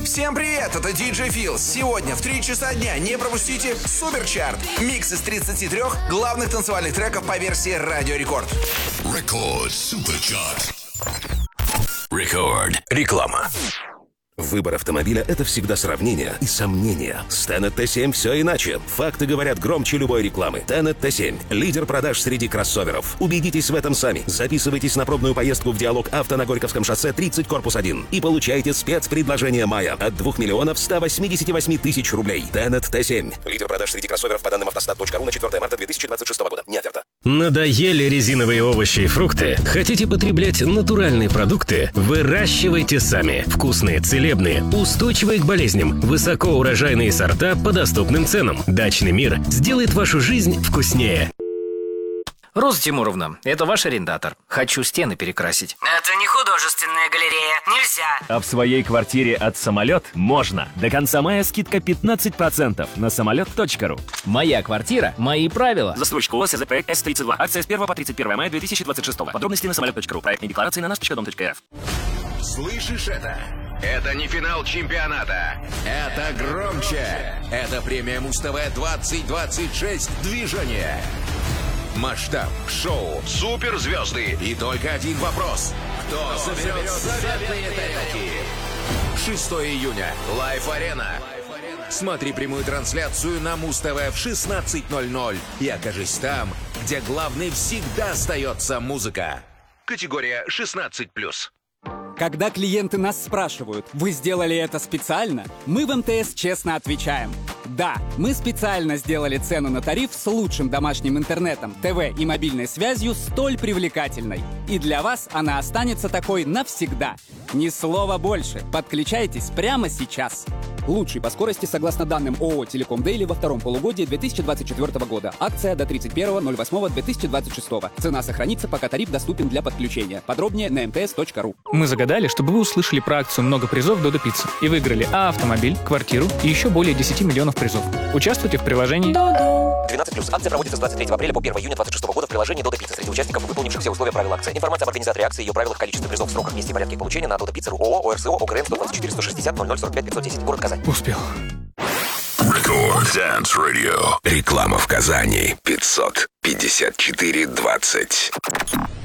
Всем привет, это DJ Фил. Сегодня в 3 часа дня не пропустите Суперчарт. Микс из 33 главных танцевальных треков по версии Радио Рекорд. Рекорд Суперчарт. Рекорд. Реклама. Выбор автомобиля – это всегда сравнение и сомнения. С Tenet T7 все иначе. Факты говорят громче любой рекламы. Tenet T7 – лидер продаж среди кроссоверов. Убедитесь в этом сами. Записывайтесь на пробную поездку в Диалог Авто на Горьковском шоссе 30, корпус 1. И получайте спецпредложение мая от 2 миллионов 188 тысяч рублей. Tenet T7 – лидер продаж среди кроссоверов по данным автостат.ру на 4 марта 2026 года. Не оферта. Надоели резиновые овощи и фрукты? Хотите потреблять натуральные продукты? Выращивайте сами. Вкусные, целебные, устойчивые к болезням, высокоурожайные сорта по доступным ценам. Дачный мир сделает вашу жизнь вкуснее. Роза Тимуровна, это ваш арендатор. Хочу стены перекрасить. Это не художественная галерея. Нельзя. А в своей квартире от «Самолет» можно. До конца мая скидка 15% на самолет.ру. Моя квартира, мои правила. Застройщик ООО СЗП С-32. Акция с 1 по 31 мая 2026. Подробности на самолет.ру. Проектные декларации на наш.дом.рф. Слышишь это? Это не финал чемпионата. Это громче. Это премия Муз-ТВ 2026 «Движение». Масштаб, шоу, суперзвезды и только один вопрос. Кто заберет заветные тарелки? 6 июня. Лайф-арена. Смотри прямую трансляцию на Муз-ТВ в 16:00 и окажись там, где главной всегда остается музыка. Категория 16+. Когда клиенты нас спрашивают, вы сделали это специально, мы в МТС честно отвечаем. Да, мы специально сделали цену на тариф с лучшим домашним интернетом, ТВ и мобильной связью столь привлекательной. И для вас она останется такой навсегда. Ни слова больше. Подключайтесь прямо сейчас. Лучший по скорости согласно данным ООО «Телеком Дейли» во втором полугодии 2024 года. Акция до 31.08.2026. Цена сохранится, пока тариф доступен для подключения. Подробнее на mts.ru. Мы загадали, чтобы вы услышали про акцию «Много призов Додо Пицца» и выиграли автомобиль, квартиру и еще более 10 миллионов призов. Участвуйте в приложении 12+. Акция проводится с 23 апреля по 1 июня 2026 года в приложении Додо Пицца среди участников, выполнивших все условия правил акции. Информация об организаторе акции, ее правилах, количестве призов, сроках, месте и порядке их получения на Dodо Pizza ООО ОРСО ОКРН 124 160 00 45 510. Город Казань. Успел. Рекорд Dance Radio. Реклама в Казани 554 20.